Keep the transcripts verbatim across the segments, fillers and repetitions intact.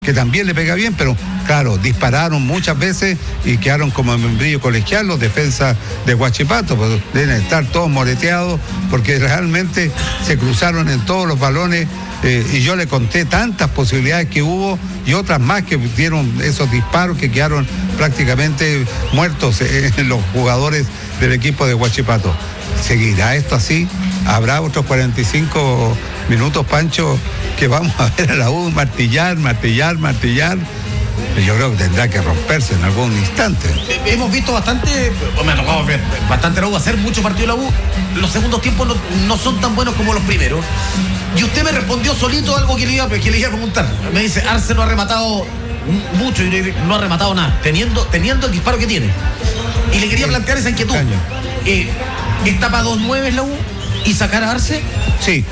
que también le pega bien, pero claro, dispararon muchas veces y quedaron como membrillo colegial los defensas de Huachipato, pues deben estar todos moreteados porque realmente se cruzaron en todos los balones eh, y yo le conté tantas posibilidades que hubo y otras más que dieron esos disparos que quedaron prácticamente muertos eh, los jugadores del equipo de Huachipato. ¿Seguirá esto así? ¿Habrá otros cuarenta y cinco minutos, Pancho, que vamos a ver a la U martillar, martillar, martillar? Yo creo que tendrá que romperse en algún instante. Hemos visto bastante, me ha tocado ver bastante la U, hacer mucho partido la U. Los segundos tiempos no, no son tan buenos como los primeros. Y usted me respondió solito algo que le iba, que le iba a preguntar. Me dice, Arce no ha rematado mucho y no ha rematado nada, teniendo, teniendo el disparo que tiene. Y le quería plantear esa inquietud. Eh, ¿Está para dos nueve la U y sacar a Arce? Sí.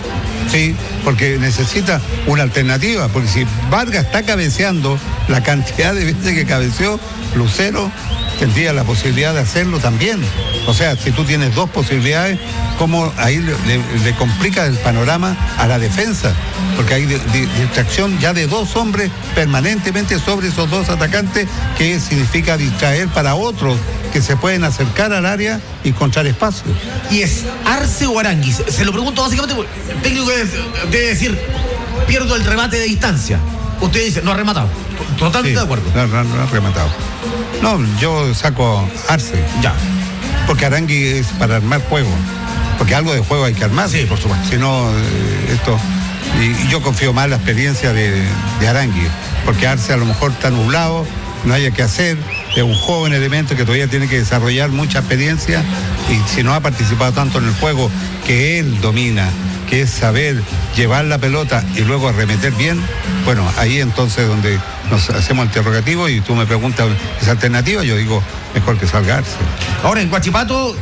Sí, porque necesita una alternativa, porque si Vargas está cabeceando la cantidad de veces que cabeceó, Lucero tendría la posibilidad de hacerlo también. O sea, si tú tienes dos posibilidades, ¿cómo ahí le, le, le complica el panorama a la defensa? Porque hay de, de, distracción ya de dos hombres permanentemente sobre esos dos atacantes, que significa distraer para otros que se pueden acercar al área y encontrar espacio. ¿Y es Arce o Aranguis? Se lo pregunto básicamente porque el técnico debe decir, pierdo el remate de distancia. Usted dice, no ha rematado. Totalmente sí, de acuerdo. No, no, no ha rematado. No, yo saco Arce. Ya. Porque Aranguis es para armar juego. Porque algo de juego hay que armar. Sí, por supuesto. Si no, eh, esto... Y, y yo confío más en la experiencia de, de Aranguis. Porque Arce a lo mejor está nublado, no haya que hacer. Es un joven elemento que todavía tiene que desarrollar mucha experiencia. Y si no ha participado tanto en el juego que él domina, que es saber llevar la pelota y luego arremeter bien, bueno, ahí entonces donde nos hacemos interrogativo y tú me preguntas esa alternativa, yo digo, mejor que salga Arce. Ahora en Huachipato,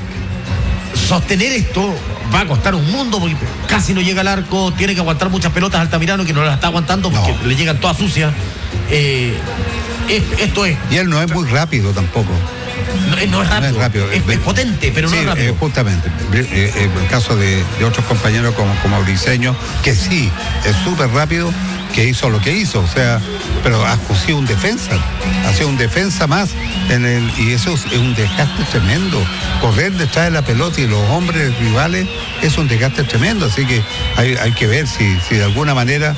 sostener esto va a costar un mundo porque casi no llega al arco, tiene que aguantar muchas pelotas Altamirano que no las está aguantando porque no. Le llegan todas sucias. Eh, es, esto es. Y él no es muy rápido tampoco. No, no es rápido, no es, rápido. Es, es potente, pero sí, no es rápido. Eh, justamente, eh, eh, el caso de, de otros compañeros como, como Briceño, que sí, es súper rápido, que hizo lo que hizo, o sea, pero ha sido un defensa, ha sido un defensa más, en el, y eso es, es un desgaste tremendo. Correr detrás de la pelota y los hombres rivales es un desgaste tremendo, así que hay, hay que ver si, si de alguna manera,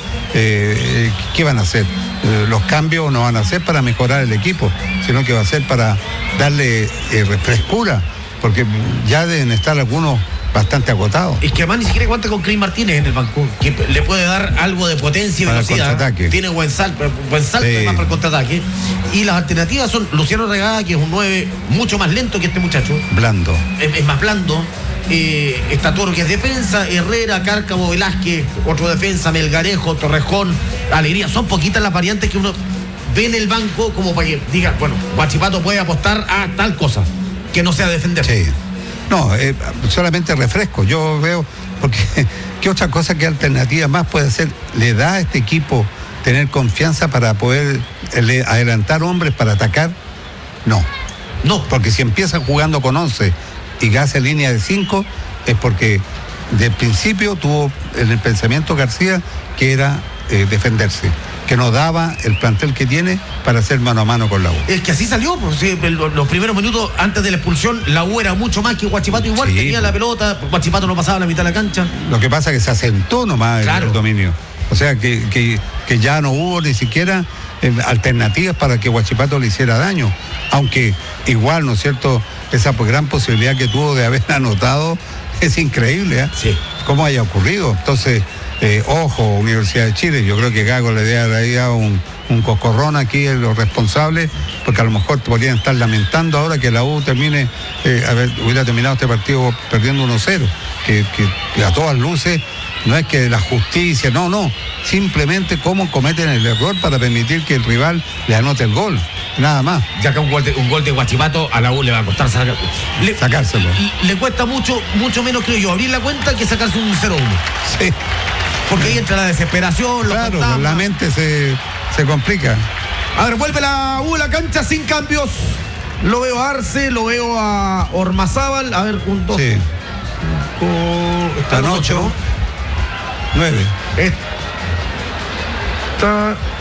eh, ¿qué van a hacer? Eh, los cambios no van a ser para mejorar el equipo, sino que va a ser para darle eh, refrescura, porque ya deben estar algunos bastante agotados. Es que además ni siquiera cuenta con Cris Martínez en el banco, que le puede dar algo de potencia y para velocidad. Tiene buen salto, buen salto sí. Además para el contraataque. Y las alternativas son Luciano Regada, que es un nueve mucho más lento que este muchacho. Blando. Es, es más blando. Eh, está Toro, que es defensa, Herrera, Cárcamo, Velázquez, otro defensa, Melgarejo, Torrejón, Alegría. Son poquitas las variantes que uno ve en el banco como para que diga, bueno, Huachipato puede apostar a tal cosa, que no sea defender. Sí. No, eh, solamente refresco. Yo veo, porque ¿qué otra cosa, qué alternativa más puede hacer? ¿Le da a este equipo tener confianza para poder eh, adelantar hombres para atacar? No. No. Porque si empieza jugando con once y hace línea de cinco, es porque del principio tuvo en el pensamiento García que era eh, defenderse, que no daba el plantel que tiene para hacer mano a mano con la U. Es que así salió, pues, sí, los primeros minutos antes de la expulsión, la U era mucho más que Huachipato, igual sí, tenía la pelota, Huachipato no pasaba la mitad de la cancha. Lo que pasa es que se asentó nomás claro. el, el dominio. O sea que, que, que ya no hubo ni siquiera eh, alternativas para que Huachipato le hiciera daño. Aunque igual, ¿no es cierto?, esa gran posibilidad que tuvo de haber anotado es increíble, ¿eh? Sí. Cómo haya ocurrido. Entonces, eh, ojo, Universidad de Chile, yo creo que Gago le debe dar un, un cocorrón aquí a los responsables, porque a lo mejor podrían estar lamentando ahora que la U termine, eh, a ver, hubiera terminado este partido perdiendo uno cero, que, que, que a todas luces no es que la justicia, no, no, simplemente cómo cometen el error para permitir que el rival le anote el gol, nada más. Ya que un gol de, un gol de Huachipato a la U le va a costar sacar, le, sacárselo. Le, le cuesta mucho, mucho menos, creo yo, abrir la cuenta que sacarse un cero uno. Sí. Porque ahí entra la desesperación, los claro, fantasmas. La mente se, se complica. A ver, vuelve la U a la cancha sin cambios. Lo veo a Arce, lo veo a Ormazábal. A ver, un, dos. Sí. Cinco, están ocho. Nueve. Está